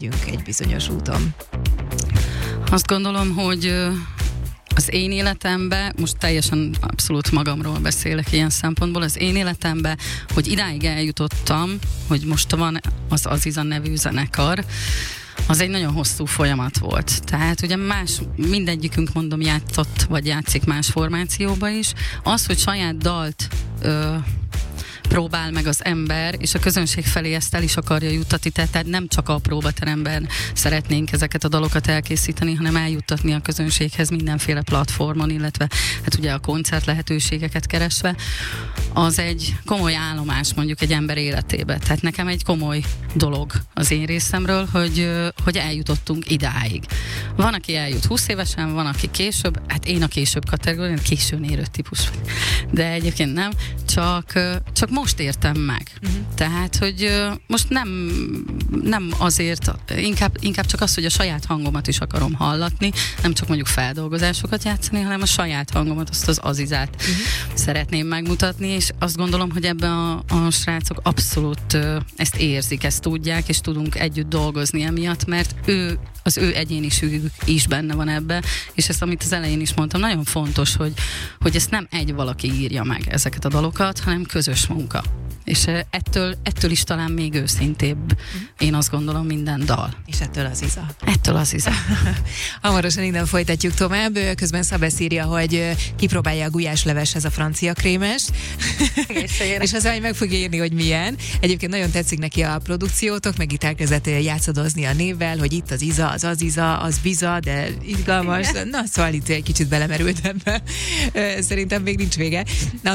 egy bizonyos úton. Azt gondolom, hogy az én életemben, most teljesen abszolút magamról beszélek ilyen szempontból, az én életemben, hogy idáig eljutottam, hogy most van az Aziza nevű zenekar, az egy nagyon hosszú folyamat volt. Tehát ugye mindegyikünk, mondom, játszott, vagy játszik más formációba is. Az, hogy saját dalt próbál meg az ember, és a közönség felé ezt el is akarja juttatni, tehát nem csak a próbateremben szeretnénk ezeket a dalokat elkészíteni, hanem eljuttatni a közönséghez mindenféle platformon, illetve hát ugye a koncert lehetőségeket keresve, az egy komoly állomás mondjuk egy ember életébe. Tehát nekem egy komoly dolog az én részemről, hogy eljutottunk idáig. Van, aki eljut 20 évesen, van, aki később, hát én a később kategórián, későn érő típus vagy. De egyébként nem, csak most értem meg. Tehát, hogy most nem azért, inkább csak az, hogy a saját hangomat is akarom hallatni, nem csak mondjuk feldolgozásokat játszani, hanem a saját hangomat, azt az Azizát szeretném megmutatni, és azt gondolom, hogy ebben a srácok abszolút ezt érzik, ezt tudják, és tudunk együtt dolgozni emiatt, mert az ő egyéniségük is benne van ebbe, és ezt, amit az elején is mondtam, nagyon fontos, hogy ezt nem egy valaki írja meg ezeket a dalokat, hanem közös munka. És ettől is talán még őszintébb, én azt gondolom, minden dal. És ettől Aziza. Ettől Aziza. Hamarosan innen folytatjuk tovább. Közben Szabesz írja, hogy kipróbálja a gulyásleveshez a francia krémest. És aztán meg fogja írni, hogy milyen. Egyébként nagyon tetszik neki a produkciótok, meg itt elkezdett játszadozni a névvel, hogy itt az Iza, az Aziza, az Biza, de izgalmas. Na, szóval itt egy kicsit belemerült ebbe. Szerintem még nincs vége. Na,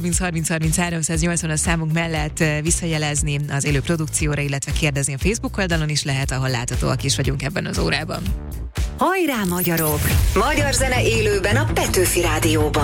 0630 a számunk mellett visszajelezni az élő produkcióra, illetve kérdezni a Facebook oldalon is lehet, ahol láthatóak is vagyunk ebben az órában. Hajrá, magyarok! Magyar zene élőben a Petőfi Rádióban.